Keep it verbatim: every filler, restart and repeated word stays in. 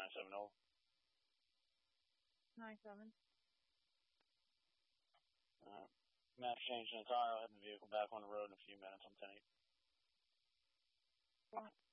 nine seven over. nine seven. Alright. Map changing the tire. I'll have the vehicle back on the road in a few minutes. I'm ten eight. Well,